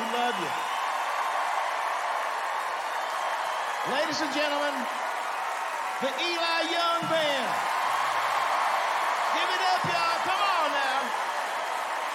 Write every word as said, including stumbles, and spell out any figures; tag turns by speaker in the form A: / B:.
A: We love you. Ladies and gentlemen, the Eli Young Band.